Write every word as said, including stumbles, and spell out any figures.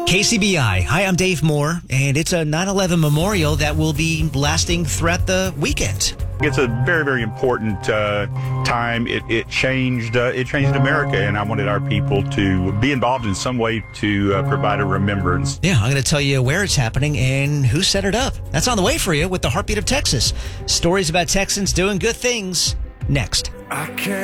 K C B I. Hi, I'm Dave Moore, and it's a nine eleven memorial that will be lasting throughout the weekend. It's a very, very important uh, time. It, it changed. Uh, it changed America, and I wanted our people to be involved in some way to uh, provide a remembrance. Yeah, I'm going to tell you where it's happening and who set it up. That's on the way for you with the Heartbeat of Texas. Stories about Texans doing good things next. I can't